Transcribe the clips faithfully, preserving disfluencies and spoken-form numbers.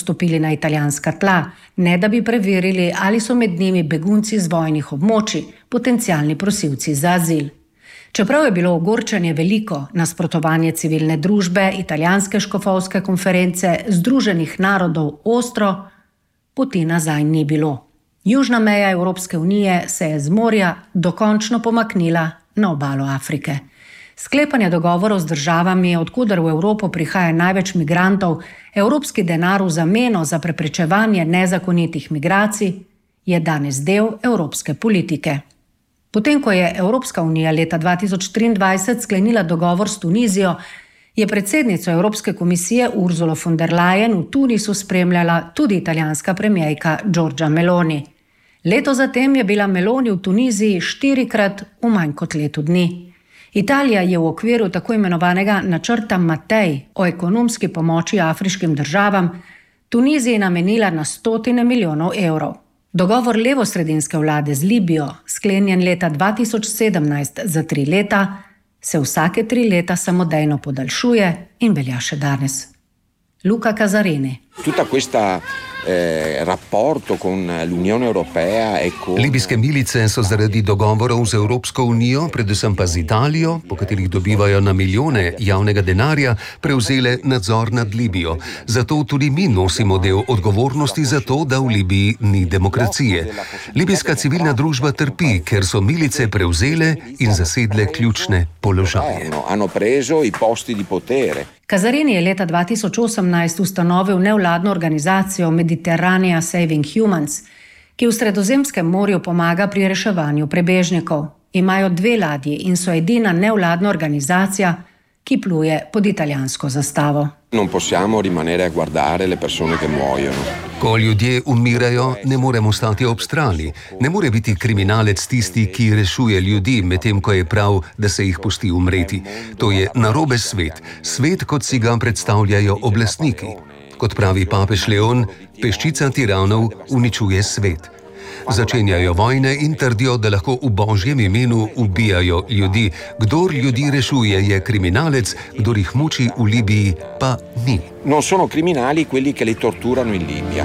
stopili na italijanska tla, ne da bi preverili, ali so med njimi begunci z vojnih območij, potencialni prosilci za azil. Čeprav je bilo ogorčenje veliko, nasprotovanje civilne družbe, italijanske škofovske konference, Združenih narodov ostro, poti nazaj ni bilo. Južna meja Evropske unije se je z morja dokončno pomaknila na obalo Afrike. Sklepanje dogovorov z državami, odkuder v Evropo prihaja največ migrantov, evropski denar v zameno za preprečevanje nezakonitih migracij, je danes del evropske politike. Potem, ko je Evropska unija leta dva tisoč triindvajset sklenila dogovor s Tunizijo, je predsednico Evropske komisije Ursulo von der Leyen v Tunisu spremljala tudi italijanska premierka Giorgia Meloni. Leto zatem je bila Meloni v Tuniziji štirikrat v manj kot letu dni. Italija je v okviru tako imenovanega načrta Matej o ekonomski pomoči afriškim državam Tuniziji namenila na stotine milijonov evrov. Dogovor levosredinske vlade z Libijo, sklenjen leta dva tisoč sedemnajst za tri leta, se vsake tri leta samodejno podaljšuje in velja še danes. Luca Casarini. Tutta questa eh, rapporto con l'Unione Europea e con... Libijske milice so zaradi dogovorov z Evropsko unijo, predvsem pa z Italijo, po katerih dobivajo na milijone javnega denarja, prevzele nadzor nad Libijo. Zato tudi mi nosimo del odgovornosti za to, da v Libiji ni demokracije. Libijska civilna družba trpi, ker so milice prevzele in zasedle ključne položaje. Hanno preso i posti di potere. Casarini je leta dva tisoč osemnajst ustanovil nevladno organizacijo Mediterranean Saving Humans, ki v Sredozemskem morju pomaga pri reševanju prebežnikov. Imajo dve ladji in so edina nevladna organizacija, ki pluje pod italijansko zastavo. Non possiamo rimanere a guardare le persone che muoiono. Ko ljudje umirajo, ne moremo stati ob strani. Ne more biti kriminalec tisti, ki rešuje ljudi, medtem ko je prav, da se jih pusti umreti. To je narobe svet. Svet, kot si ga predstavljajo oblastniki. Kot pravi papež Leon, peščica tiranov uničuje svet. Začenjajo vojne in trdijo, da lahko v božjem imenu ubijajo ljudi. Kdor ljudi rešuje, je kriminalec, kdor jih muči v Libiji, pa ni. Non sono criminali quelli che li torturano in Libia.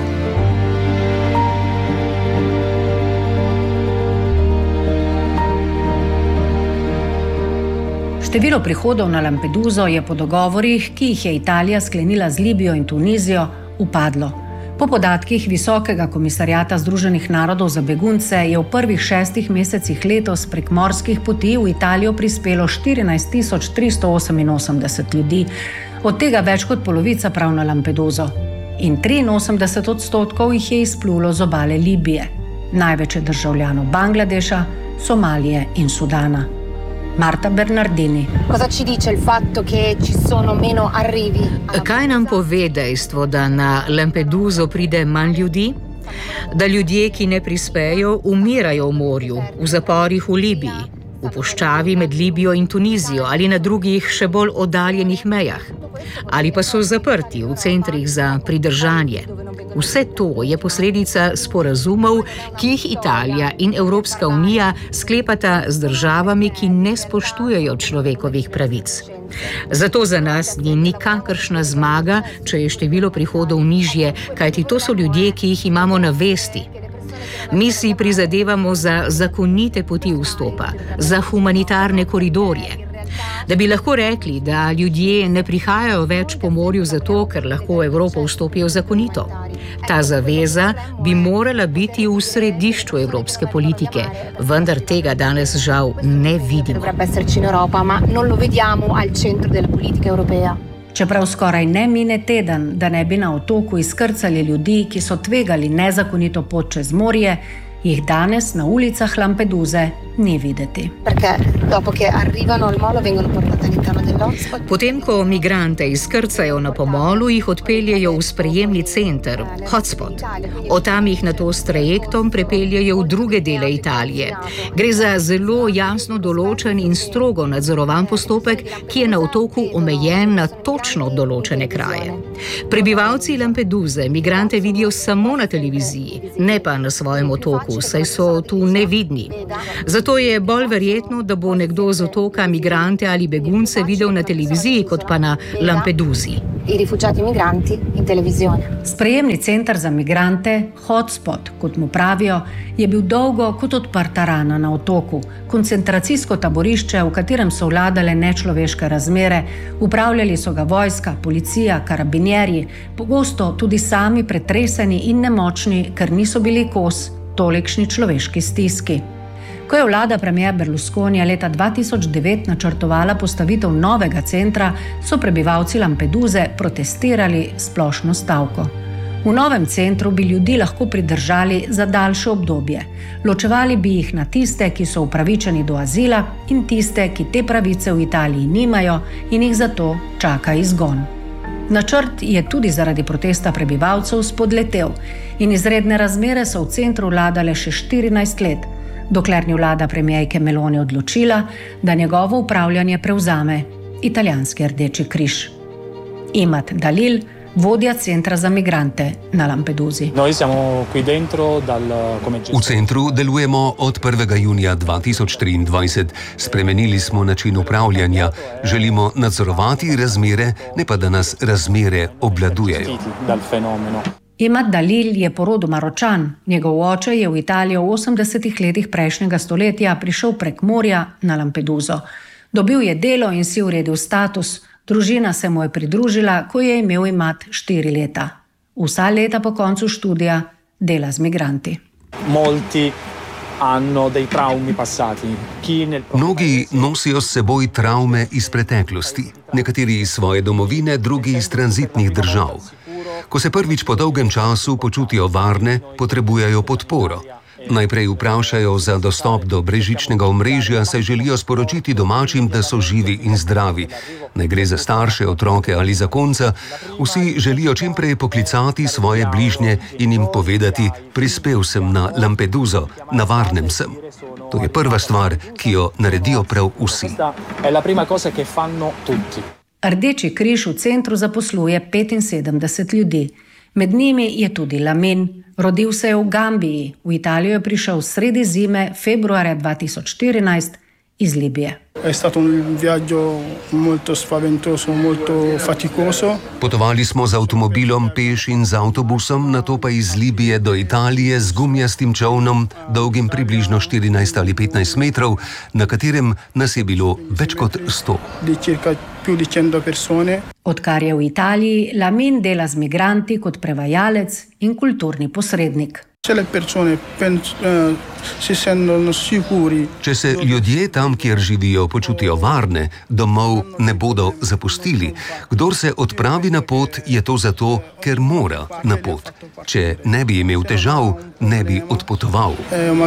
Število prihodov na Lampeduso je po dogovorih, ki jih je Italija sklenila z Libijo in Tunizijo, upadlo. Po podatkih Visokega komisarjata Združenih narodov za begunce je v prvih šestih mesecih letos prek morskih poti v Italijo prispelo štirinajst tisoč tristo oseminosemdeset ljudi, od tega več kot polovica prav na Lampeduso. In triinosemdeset odstotkov jih je izplulo z obale Libije. Največ je državljanov Bangladeša, Somalije in Sudana. Marta Bernardini. Cosa ci dice il fatto che ci sono meno arrivi? Kaj nam pove dejstvo, da na Lampeduso pride manj ljudi? Da ljudje, ki ne prispejo, umirajo v morju, v zaporih v Libiji, v puščavi med Libijo in Tunizijo ali na drugih še bolj oddaljenih mejah, ali pa so zaprti v centrih za pridržanje. Vse to je posledica sporazumov, ki jih Italija in Evropska unija sklepata z državami, ki ne spoštujejo človekovih pravic. Zato za nas ni nikakršna zmaga, če je število prihodov nižje, kajti to so ljudje, ki jih imamo na vesti. Mi si prizadevamo za zakonite poti vstopa, za humanitarne koridorje. Da bi lahko rekli, da ljudje ne prihajajo več po morju zato, ker lahko v Evropo vstopijo zakonito. Ta zaveza bi morala biti v središču evropske politike, vendar tega danes žal ne vidimo. Čeprav skoraj ne mine teden, da ne bi na otoku izkrcali ljudi, ki so tvegali nezakonito pot čez morje, jih danes na ulicah Lampeduse ni videti. Potem, ko migrante izkrcajo na pomolu, jih odpeljejo v sprejemni center, hotspot. Od tam jih nato s trajektom prepeljejo v druge dele Italije. Gre za zelo jasno določen in strogo nadzorovan postopek, ki je na otoku omejen na točno določene kraje. Prebivalci Lampeduse migrante vidijo samo na televiziji, ne pa na svojem otoku. otoku, saj so tu nevidni. Zato je bolj verjetno, da bo nekdo z otoka migrante ali begunce videl na televiziji, kot pa na Lampedusi. I rifugiati migranti in televisione. Sprejemni center za migrante, hotspot, kot mu pravijo, je bil dolgo kot odprta rana na otoku, koncentracijsko taborišče, v katerem so vladale nečloveške razmere, upravljali so ga vojska, policija, karabinjerji, pogosto tudi sami pretreseni in nemočni, ker niso bili kos tolikšni človeški stiski. Ko je vlada premijer Berlusconija leta dva tisoč devet načrtovala postavitev novega centra, so prebivalci Lampeduze protestirali splošno stavko. V novem centru bi ljudi lahko pridržali za daljše obdobje. Ločevali bi jih na tiste, ki so upravičeni do azila, in tiste, ki te pravice v Italiji nimajo in jih zato čaka izgon. Načrt je tudi zaradi protesta prebivalcev spodletel in izredne razmere so v centru vladale še štirinajst let, dokler ni vlada premijejke Meloni odločila, da njegovo upravljanje prevzame italijanski Rdeči križ. Imad Dalil, vodja centra za migrante na Lampedusi. V centru delujemo od prvega junija dva tisoč triindvajset. Spremenili smo način upravljanja. Želimo nadzorovati razmere, ne pa da nas razmere obvladujejo. Imad Dalil je po rodu Maročan. Njegov oče je v Italijo v osemdesetih letih prejšnjega stoletja prišel prek morja na Lampeduso. Dobil je delo in si uredil status. Družina se mu je pridružila, ko je imel Imad štiri leta. Vsa leta po koncu študija dela z migranti. Mnogi nosijo s seboj travme iz preteklosti. Nekateri iz svoje domovine, drugi iz tranzitnih držav. Ko se prvič po dolgem času počutijo varne, potrebujejo podporo. Najprej vprašajo za dostop do brezžičnega omrežja, saj želijo sporočiti domačim, da so živi in zdravi. Ne gre za starše, otroke ali zakonca, vsi želijo čim prej poklicati svoje bližnje in jim povedati: prispel sem na Lampeduso, na varnem sem. To je prva stvar, ki jo naredijo prav vsi. Rdeči križ v centru zaposluje petinsedemdeset ljudi. Med njimi je tudi Lamin. Rodil se je v Gambiji. V Italijo je prišel sredi zime, februarja dva tisoč štirinajst, iz Libije. Potovali smo z avtomobilom, peš in z avtobusom, nato pa iz Libije do Italije z gumijastim čolnom, dolgim približno štirinajst ali petnajst metrov, na katerem nas je bilo več kot sto. Odkar je v Italiji, Lamin dela z migranti kot prevajalec in kulturni posrednik. Če se ljudje tam, kjer živijo, počutijo varne, domov ne bodo zapustili. Kdor se odpravi na pot, je to zato, ker mora na pot. Če ne bi imel težav, ne bi odpotoval.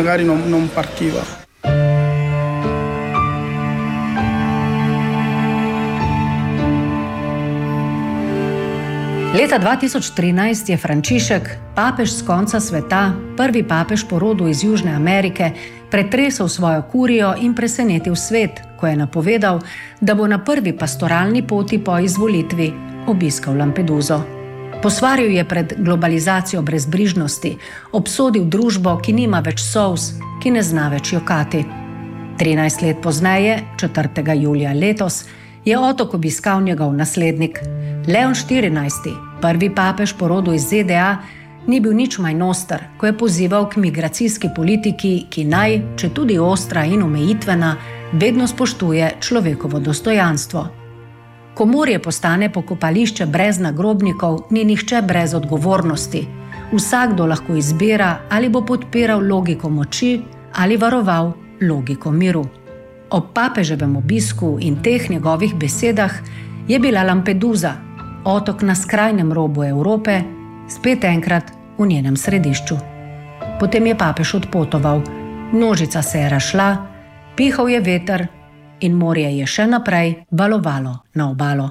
Leta dva tisoč trinajst je Frančišek, papež z konca sveta, prvi papež po rodu iz Južne Amerike, pretresel svojo kurijo in presenetil svet, ko je napovedal, da bo na prvi pastoralni poti po izvolitvi obiskal Lampeduso. Posvaril je pred globalizacijo brezbrižnosti, obsodil družbo, ki nima več solz, ki ne zna več jokati. trinajst let pozneje, četrtega julija letos, je otok obiskal njegov naslednik. Leon štirinajsti, prvi papež po rodu iz Z D A, ni bil nič manj oster, ko je pozival k migracijski politiki, ki naj, če tudi ostra in omejitvena, vedno spoštuje človekovo dostojanstvo. Ko morje postane pokopališče brez nagrobnikov, ni nihče brez odgovornosti. Vsakdo lahko izbira, ali bo podpiral logiko moči ali varoval logiko miru. Ob papeževem obisku in teh njegovih besedah je bila Lampedusa, otok na skrajnem robu Evrope, spet enkrat v njenem središču. Potem je papež odpotoval, množica se je razšla, pihal je veter in morje je še naprej valovalo na obalo.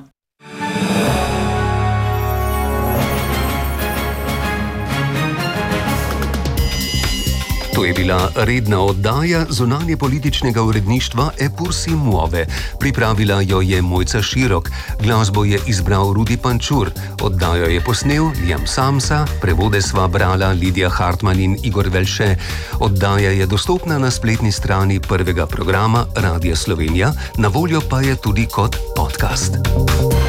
To je bila redna oddaja zunanje političnega uredništva E Pur si muove. Pripravila jo je Mojca Širok, glasbo je izbral Rudi Pančur, oddajo je posnel Liam Samsa, prevode sva brala Lidija Hartmann in Igor Velše. Oddaja je dostopna na spletni strani prvega programa Radia Slovenija, na voljo pa je tudi kot podcast.